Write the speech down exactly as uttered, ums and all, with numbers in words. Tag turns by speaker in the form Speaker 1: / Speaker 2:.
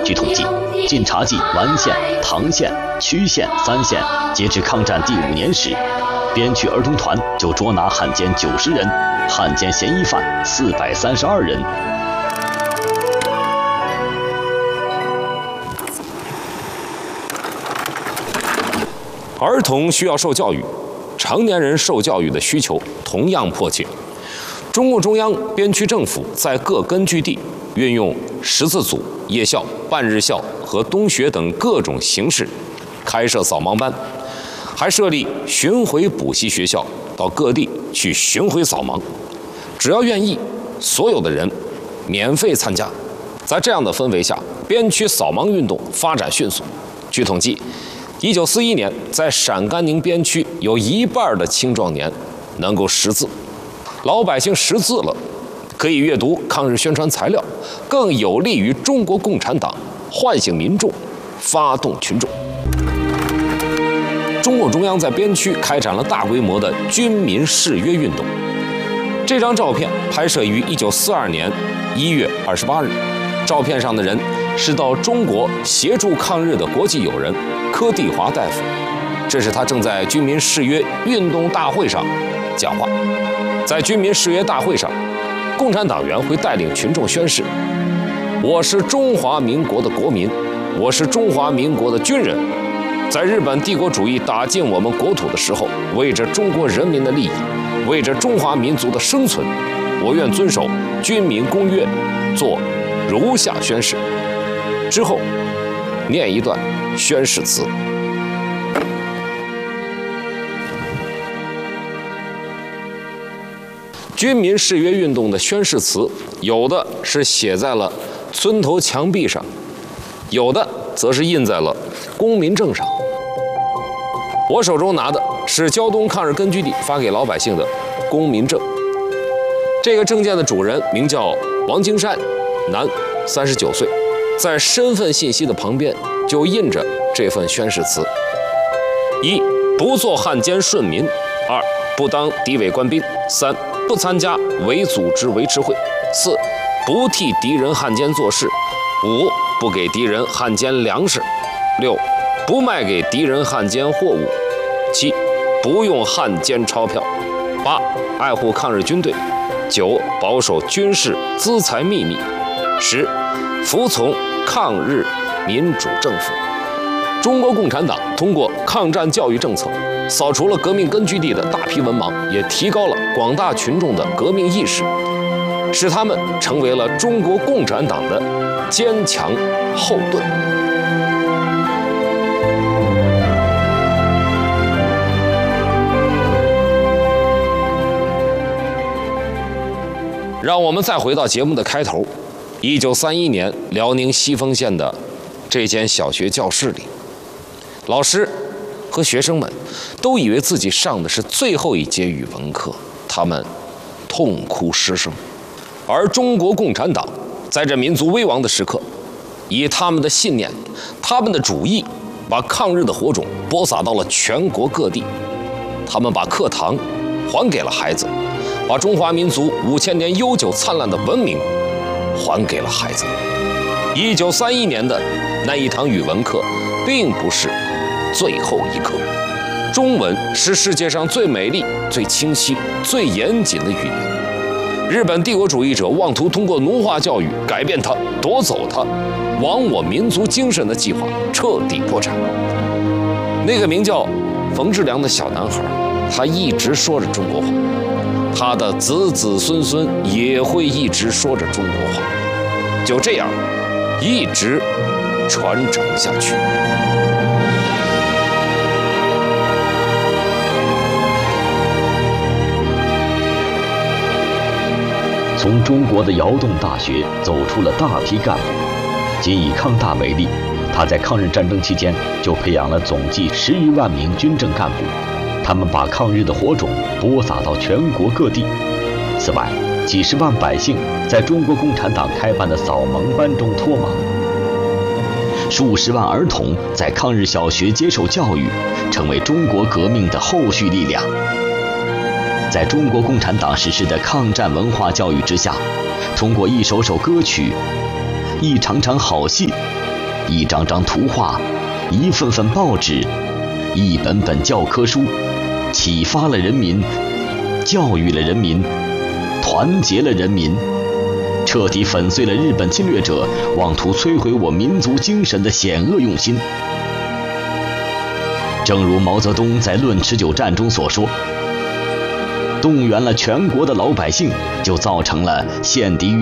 Speaker 1: 据统计，晋察冀、完县、唐县、区县三县，截至抗战第五年时，边区儿童团就捉拿汉奸九十人，汉奸嫌疑犯四百三十二人。
Speaker 2: 儿童需要受教育，成年人受教育的需求同样迫切。中共中央边区政府在各根据地运用十字组、夜校、半日校和冬学等各种形式开设扫盲班，还设立巡回补习学校，到各地去巡回扫盲。只要愿意，所有的人免费参加。在这样的氛围下，边区扫盲运动发展迅速。据统计，一九四一年，在陕甘宁边区有一半的青壮年能够识字，老百姓识字了，可以阅读抗日宣传材料，更有利于中国共产党唤醒民众，发动群众。中共中央在边区开展了大规模的军民誓约运动。这张照片拍摄于一九四二年一月二十八日，照片上的人是到中国协助抗日的国际友人柯地华大夫，这是他正在军民誓约运动大会上讲话。在军民誓约大会上，共产党员会带领群众宣誓：我是中华民国的国民，我是中华民国的军人。在日本帝国主义打进我们国土的时候，为着中国人民的利益，为着中华民族的生存，我愿遵守军民公约，做如下宣誓。之后念一段宣誓词。军民誓约运动的宣誓词，有的是写在了村头墙壁上，有的则是印在了公民证上。我手中拿的是胶东抗日根据地发给老百姓的公民证。这个证件的主人名叫王金山，男，三十九岁。在身份信息的旁边就印着这份宣誓词：一、不做汉奸顺民；二、不当敌伪官兵；三、不参加伪组织维持会；四、不替敌人汉奸做事；五、不给敌人汉奸粮食；六、不卖给敌人汉奸货物；七、不用汉奸钞票；八、爱护抗日军队；九、保守军事资财秘密；十、服从抗日民主政府。中国共产党通过抗战教育政策，扫除了革命根据地的大批文盲，也提高了广大群众的革命意识，使他们成为了中国共产党的坚强后盾。让我们再回到节目的开头，一九三一年，辽宁西丰县的这间小学教室里，老师和学生们都以为自己上的是最后一节语文课，他们痛哭失声。而中国共产党在这民族危亡的时刻，以他们的信念、他们的主义，把抗日的火种播撒到了全国各地。他们把课堂还给了孩子，把中华民族五千年悠久灿烂的文明还给了孩子。一九三一年的那一堂语文课，并不是最后一课。中文是世界上最美丽、最清晰、最严谨的语言。日本帝国主义者妄图通过奴化教育改变它、夺走它，亡我民族精神的计划彻底破产。那个名叫冯志良的小男孩，他一直说着中国话，他的子子孙孙也会一直说着中国话，就这样一直传承下去。
Speaker 1: 从中国的窑洞大学走出了大批干部。仅以抗大为例，他在抗日战争期间就培养了总计十余万名军政干部，他们把抗日的火种播撒到全国各地。此外，几十万百姓在中国共产党开办的扫盲班中脱盲，数十万儿童在抗日小学接受教育，成为中国革命的后续力量。在中国共产党实施的抗战文化教育之下，通过一首首歌曲、一场场好戏， 一张张图画，一份份报纸，一本本教科书，启发了人民，教育了人民，团结了人民，彻底粉碎了日本侵略者妄图摧毁我民族精神的险恶用心。正如毛泽东在《论持久战》中所说，动员了全国的老百姓，就造成了陷敌于